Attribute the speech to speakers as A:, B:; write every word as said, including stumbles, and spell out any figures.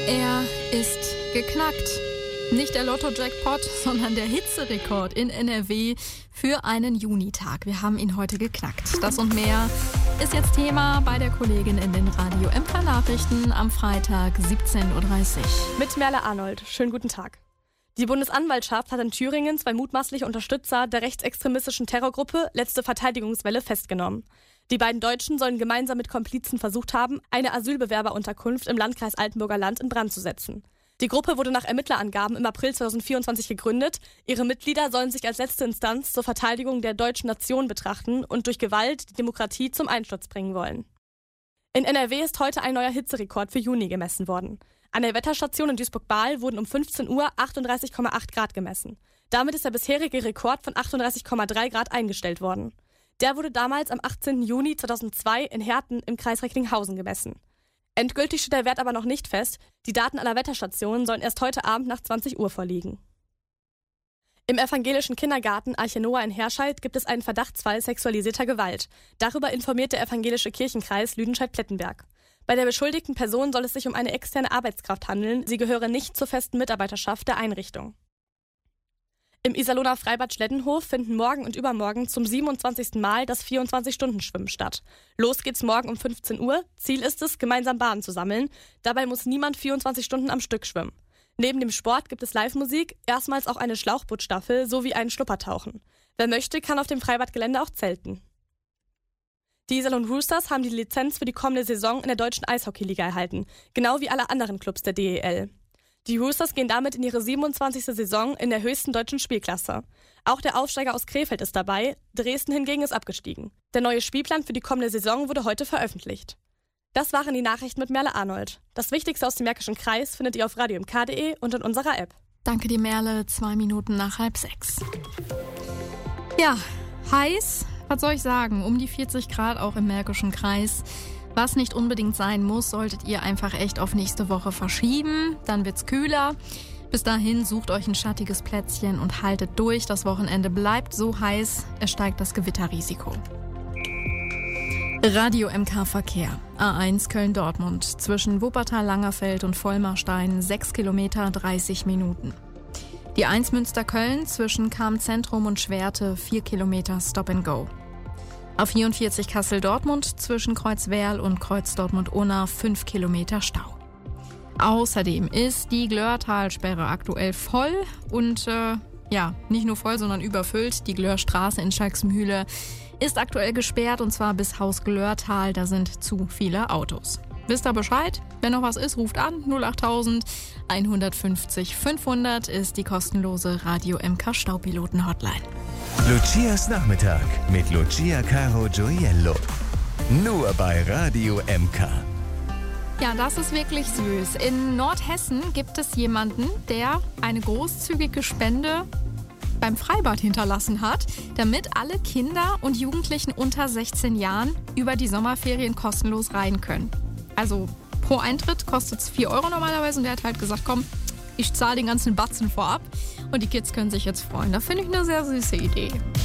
A: Er ist geknackt. Nicht der Lotto-Jackpot, sondern der Hitzerekord in N R W für einen Junitag. Wir haben ihn heute geknackt. Das und mehr ist jetzt Thema bei der Kollegin in den Radio M K Nachrichten am Freitag siebzehn Uhr dreißig.
B: Mit Merle Arnold. Schönen guten Tag. Die Bundesanwaltschaft hat in Thüringen zwei mutmaßliche Unterstützer der rechtsextremistischen Terrorgruppe Letzte Verteidigungswelle festgenommen. Die beiden Deutschen sollen gemeinsam mit Komplizen versucht haben, eine Asylbewerberunterkunft im Landkreis Altenburger Land in Brand zu setzen. Die Gruppe wurde nach Ermittlerangaben im April zweitausendvierundzwanzig gegründet. Ihre Mitglieder sollen sich als letzte Instanz zur Verteidigung der deutschen Nation betrachten und durch Gewalt die Demokratie zum Einsturz bringen wollen. In N R W ist heute ein neuer Hitzerekord für Juni gemessen worden. An der Wetterstation in Duisburg-Bahl wurden um fünfzehn Uhr achtunddreißig Komma acht Grad gemessen. Damit ist der bisherige Rekord von achtunddreißig Komma drei Grad eingestellt worden. Der wurde damals am achtzehnten Juni zweitausendzwei in Herten im Kreis Recklinghausen gemessen. Endgültig steht der Wert aber noch nicht fest. Die Daten aller Wetterstationen sollen erst heute Abend nach zwanzig Uhr vorliegen. Im evangelischen Kindergarten Arche Noah in Herscheid gibt es einen Verdachtsfall sexualisierter Gewalt. Darüber informiert der evangelische Kirchenkreis Lüdenscheid-Plettenberg. Bei der beschuldigten Person soll es sich um eine externe Arbeitskraft handeln. Sie gehöre nicht zur festen Mitarbeiterschaft der Einrichtung. Im Iserlohner Freibad Schleddenhof finden morgen und übermorgen zum siebenundzwanzigsten Mal das vierundzwanzig-Stunden-Schwimmen statt. Los geht's morgen um fünfzehn Uhr. Ziel ist es, gemeinsam Bahnen zu sammeln. Dabei muss niemand vierundzwanzig Stunden am Stück schwimmen. Neben dem Sport gibt es Live-Musik, erstmals auch eine Schlauchbootstaffel sowie ein Schnuppertauchen. Wer möchte, kann auf dem Freibadgelände auch zelten. Die Iserlohn Roosters haben die Lizenz für die kommende Saison in der deutschen Eishockeyliga erhalten, genau wie alle anderen Clubs der D E L. Die Roosters gehen damit in ihre siebenundzwanzigste Saison in der höchsten deutschen Spielklasse. Auch der Aufsteiger aus Krefeld ist dabei, Dresden hingegen ist abgestiegen. Der neue Spielplan für die kommende Saison wurde heute veröffentlicht. Das waren die Nachrichten mit Merle Arnold. Das Wichtigste aus dem Märkischen Kreis findet ihr auf radio m k punkt de und in unserer App.
A: Danke dir, Merle. Zwei Minuten nach halb sechs. Ja, heiß, was soll ich sagen? Um die vierzig Grad auch im Märkischen Kreis. Was nicht unbedingt sein muss, solltet ihr einfach echt auf nächste Woche verschieben. Dann wird's kühler. Bis dahin sucht euch ein schattiges Plätzchen und haltet durch. Das Wochenende bleibt so heiß, es steigt das Gewitterrisiko. Radio M K Verkehr. A eins Köln-Dortmund. Zwischen Wuppertal-Langerfeld und Vollmarstein sechs Kilometer, dreißig Minuten. Die eins Münster-Köln zwischen Cham-Zentrum und Schwerte vier Kilometer Stop and Go. A vierundvierzig Kassel-Dortmund zwischen Kreuzwerl und Kreuz-Dortmund-Unna fünf Kilometer Stau. Außerdem ist die Glörtalsperre aktuell voll und äh, ja, nicht nur voll, sondern überfüllt. Die Glörstraße in Schalksmühle ist aktuell gesperrt und zwar bis Haus Glörtal, da sind zu viele Autos. Wisst ihr Bescheid? Wenn noch was ist, ruft an. null acht tausend hundertfünfzig fünfhundert ist die kostenlose Radio M K Staupiloten Hotline.
C: Lucias Nachmittag mit Lucia Caro Gioiello. Nur bei Radio M K.
A: Ja, das ist wirklich süß. In Nordhessen gibt es jemanden, der eine großzügige Spende beim Freibad hinterlassen hat, damit alle Kinder und Jugendlichen unter sechzehn Jahren über die Sommerferien kostenlos rein können. Also pro Eintritt kostet es vier Euro normalerweise und der hat halt gesagt, komm, ich zahle den ganzen Batzen vorab und die Kids können sich jetzt freuen. Da finde ich eine sehr süße Idee.